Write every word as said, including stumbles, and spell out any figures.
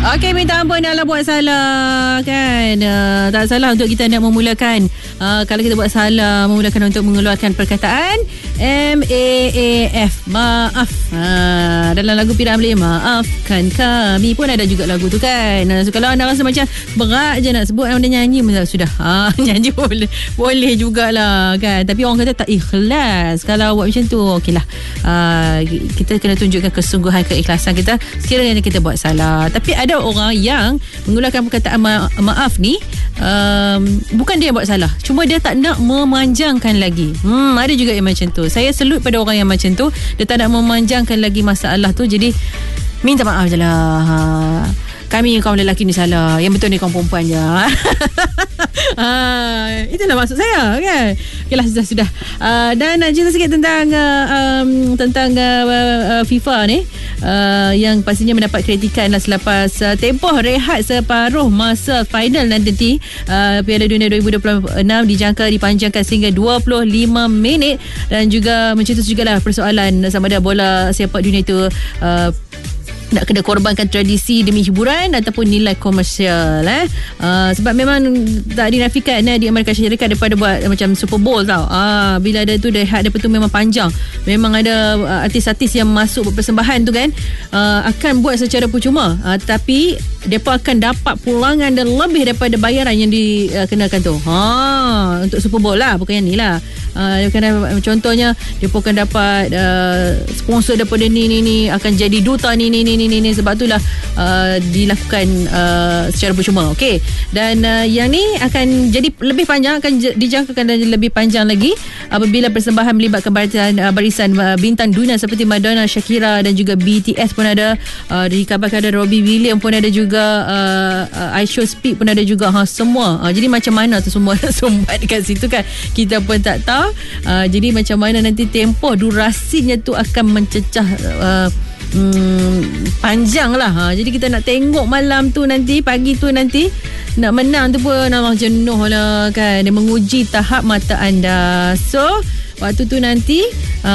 Okey, minta ampun dalam buat salah kan. Uh, tak salah untuk kita nak memulakan uh, kalau kita buat salah, memulakan untuk mengeluarkan perkataan M A A F, maaf. Uh, dalam lagu P. Ramlee, maafkan kami pun ada juga lagu tu kan. Uh, so kalau anda rasa macam berat je nak sebut anda nyanyi, sudah. Uh, nyanyi boleh boleh jugalah kan. Tapi orang kata tak ikhlas kalau buat macam tu. Okeylah. Uh, kita kena tunjukkan kesungguhan, keikhlasan kita sekiranya kita buat salah. Tapi ada orang yang mengeluarkan perkataan ma- maaf ni um, bukan dia yang buat salah, cuma dia tak nak memanjangkan lagi. Hmm, ada juga yang macam tu. Saya salute pada orang yang macam tu. Dia tak nak memanjangkan lagi masalah tu. Jadi minta maaf je lah. Ha. Kami kaum lelaki ni salah, yang betul ni kaum perempuan je. Ha, itulah maksud saya kan. Okeylah, sudah-sudah. Uh, dan nak cerita sikit tentang uh, um, tentang uh, uh, FIFA ni uh, yang pastinya mendapat kritikan lah selepas uh, tempoh rehat separuh masa final nanti uh, Piala Dunia dua ribu dua puluh enam dijangka dipanjangkan sehingga dua puluh lima minit, dan juga mencetus jugalah persoalan sama ada bola sepak dunia itu uh, nak kena korbankan tradisi demi hiburan ataupun nilai komersial eh. Uh, sebab memang tak dinafikan eh, di Amerika Syarikat daripada buat macam Super Bowl tau. Uh, bila ada tu rehat daripada tu memang panjang. Memang ada uh, artis-artis yang masuk persembahan tu kan uh, akan buat secara percuma. Uh, tapi mereka akan dapat pulangan dan lebih daripada bayaran yang dikenakan tu. Ha, untuk Super Bowl lah, bukan yang ni lah. Uh, dia akan dapat, contohnya dia pun akan dapat uh, sponsor daripada ni ni ni, akan jadi duta ni ni ni ni ni, ni. Sebab itulah uh, dilakukan uh, secara percuma. Okey. Dan uh, yang ni akan jadi lebih panjang, akan dijangkakan dan lebih panjang lagi apabila persembahan melibatkan barisan, uh, barisan uh, bintang dunia seperti Madonna, Shakira dan juga B T S pun ada. Uh, dikabarkan ada Robbie Williams pun ada juga, uh, uh, I Show Speed pun ada juga. Ha, semua. Uh, jadi macam mana tu semua sumbat dekat situ kan, kita pun tak tahu. Uh, jadi macam mana nanti tempoh durasinya tu akan mencecah uh, hmm, panjang lah. Ha, jadi kita nak tengok malam tu nanti, pagi tu nanti nak menang tu pun nampak jenuh lah kan. Dia menguji tahap mata anda. So waktu tu nanti uh,